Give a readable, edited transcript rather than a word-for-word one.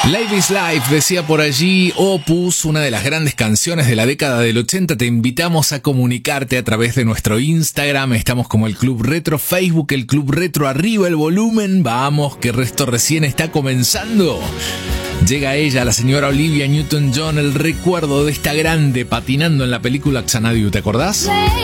Life is Life, decía por allí Opus, una de las grandes canciones de la década del 80. Te invitamos a comunicarte a través de nuestro Instagram. Estamos como el Club Retro, Facebook, el Club Retro. Arriba el volumen, vamos, que esto recién está comenzando. Llega ella, la señora Olivia Newton-John, el recuerdo de esta grande patinando en la película Xanadu, ¿te acordás?